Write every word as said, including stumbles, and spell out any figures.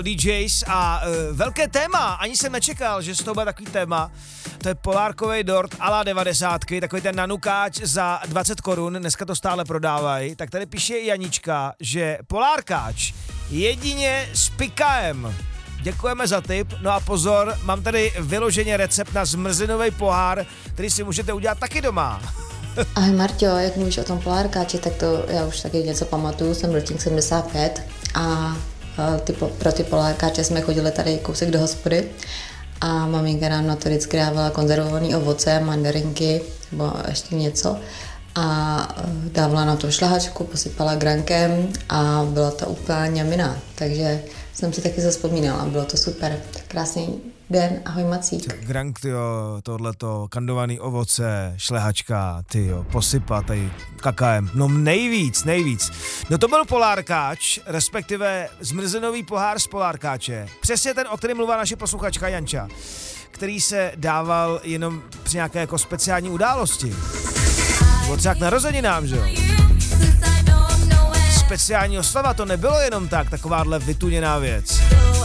D Js a uh, velké téma, ani jsem nečekal, že z toho bude takový téma, to je polárkový dort a la devadesátky, takový ten nanukáč za dvacet korun, dneska to stále prodávají, tak tady píše Janička, že polárkáč jedině s pikaem. Děkujeme za tip, no a pozor, mám tady vyloženě recept na zmrzlinový pohár, který si můžete udělat taky doma. Ahoj Marťo, jak mluvíš o tom polárkáči, tak to já už taky něco pamatuju, jsem ročník sedmdesát pět a ty, pro ty polárkáče jsme chodili tady kousek do hospody a maminka nám na to vždycky dávala konzervované ovoce, mandarinky nebo ještě něco a dávala na to šlehačku, posypala grankem a byla to úplná ňamina, takže jsem si taky zavzpomínala, bylo to super, tak krásný den, ahoj Macík. Grank, tyjo, tohleto, kandovaný ovoce, šlehačka, tyjo, posypat tady kakaem, no nejvíc, nejvíc. No to byl polárkáč, respektive zmrzlinový pohár z polárkáče. Přesně ten, o kterém mluvila naše posluchačka Janča, který se dával jenom při nějaké jako speciální události. Nebo třeba k narozeninám, že jo? Speciální oslava, to nebylo jenom tak, takováhle vytuněná věc.